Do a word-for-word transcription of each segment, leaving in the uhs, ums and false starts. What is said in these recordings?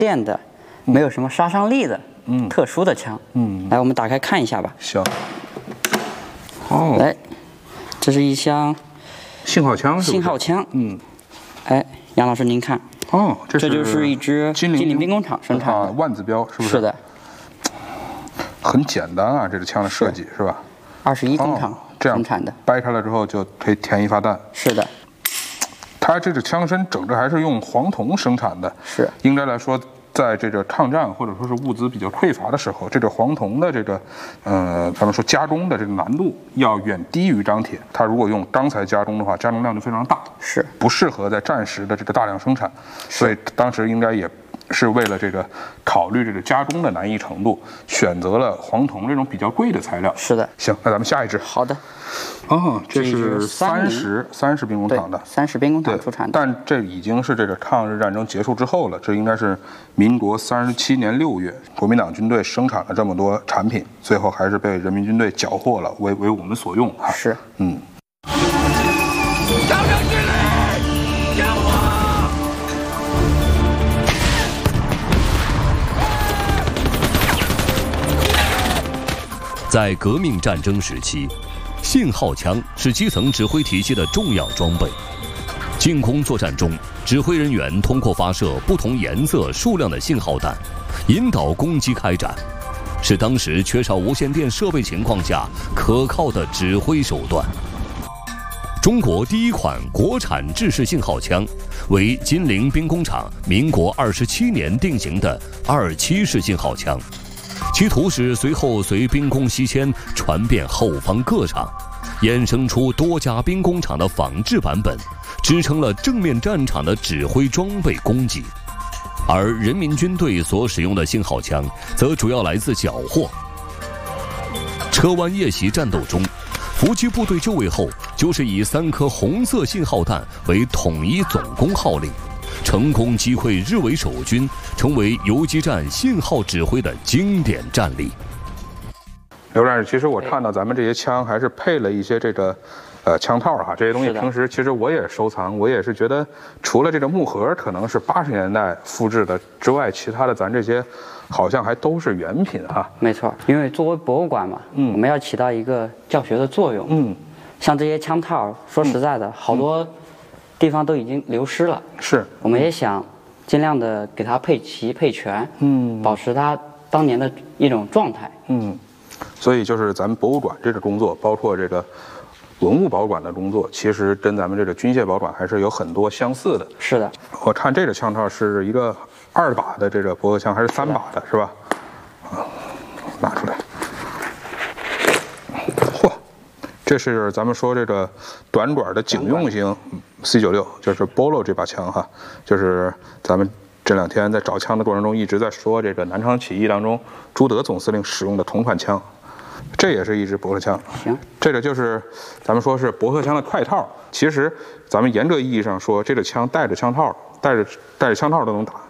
练的，没有什么杀伤力的， 嗯， 特殊的枪。嗯，来，我们打开看一下吧。 行。哦， 来，这是一箱信号枪， 信号枪。 嗯， 哎，杨老师您看。 哦，这是这就是一支金陵兵工厂生产的、 啊、万字标，是不是？ 是的。 很简单啊，这个枪的设计 是, 是吧？ 二十一工厂生产的， 哦、掰开了之后就可以填一发弹。 是的。 它这个枪身整个还是用黄铜生产的， 是。 应该来说，在这个抗战或者说是物资比较匮乏的时候，这个黄铜的这个，呃，咱们说加工的这个难度要远低于钢铁。它如果用钢材加工的话，加工量就非常大， 是不适合在战时的这个大量生产。所以当时应该也是为了这个考虑这个加工的难易程度，选择了黄铜这种比较贵的材料。 是的。 行，那咱们下一支。 好的。 哦，这是三十三十兵工厂的， 三十兵工厂出产的。 但这已经是这个抗日战争结束之后了，这应该是民国三十七年六月，国民党军队生产了这么多产品，最后还是被人民军队缴获了，为为我们所用啊。 是， 嗯。 强人之力，救我！ 在革命战争时期，信号枪是基层指挥体系的重要装备。进攻作战中，指挥人员通过发射不同颜色、数量的信号弹，引导攻击开展，是当时缺少无线电设备情况下可靠的指挥手段。中国第一款国产制式信号枪为金陵兵工厂民国二十七年定型的二七式信号枪。其图式随后随兵工西迁传遍后方各厂，衍生出多家兵工厂的仿制版本，支撑了正面战场的指挥装备供给。而人民军队所使用的信号枪则主要来自缴获。车湾夜袭战斗中，伏击部队就位后，就是以三颗红色信号弹为统一总攻号令，成功击溃日伪守军，成为游击战信号指挥的经典战例。 刘战士，其实我看到咱们这些枪还是配了一些这个，呃，枪套哈，这些东西平时其实我也收藏，我也是觉得，除了这个木盒可能是八十年代复制的之外，其他的咱这些好像还都是原品哈。 没错，因为作为博物馆嘛，嗯，我们要起到一个教学的作用，嗯，像这些枪套，说实在的，嗯、好多地方都已经流失了， 是， 我们也想尽量的给它配齐配全，嗯，保持它当年的一种状态， 嗯。所以就是咱们博物馆这个工作，包括这个文物保管的工作，其实跟咱们这个军械保管还是有很多相似的。 是的， 我看这个枪套是一个二把的这个驳壳枪，还是三把的，是吧？啊，拿出来。嚯，这是咱们说这个短管的警用型 C 九六，就是 Bolo 这把枪哈，就是咱们这两天在找枪的过程中一直在说这个南昌起义当中朱德总司令使用的同款枪。这也是一支驳壳枪， 行， 这个就是咱们说是驳壳枪的快套。其实咱们严格意义上说，这个枪带着枪套，带着带着枪套都能打，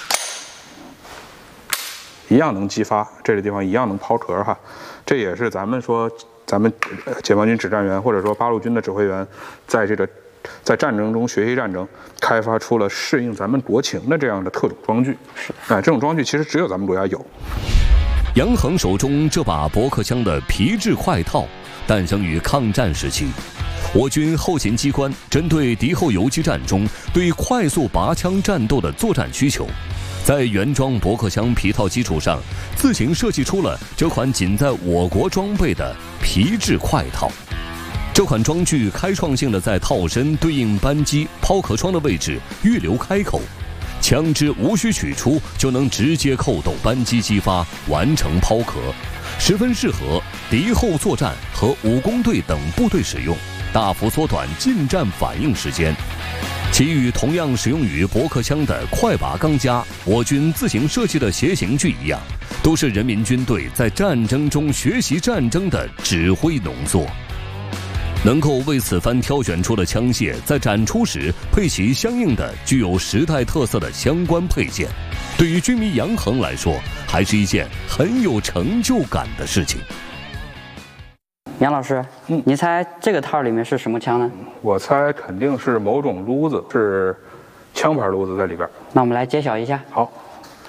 一样能激发，这个地方一样能抛壳哈。这也是咱们说咱们解放军指战员或者说八路军的指挥员，在这个在战争中学习战争，开发出了适应咱们国情的这样的特种装具。 是， 哎，这种装具其实只有咱们国家有。 杨衡手中这把驳壳枪的皮质快套，诞生于抗战时期。我军后勤机关针对敌后游击战中对快速拔枪战斗的作战需求，在原装驳壳枪皮套基础上，自行设计出了这款仅在我国装备的皮质快套。这款装具开创性的在套身对应扳机抛壳窗的位置预留开口，枪支无需取出就能直接扣斗扳机激发，完成抛壳，十分适合敌后作战和武工队等部队使用，大幅缩短近战反应时间。其与同样使用于驳壳枪的快拔钢夹，我军自行设计的斜形锯一样，都是人民军队在战争中学习战争的指挥浓缩。能够为此番挑选出的枪械在展出时配齐相应的具有时代特色的相关配件，对于军迷杨衡来说还是一件很有成就感的事情。 杨老师，嗯，你猜这个套里面是什么枪呢？ 我猜肯定是某种撸子，是枪牌撸子在里边。 那我们来揭晓一下。 好。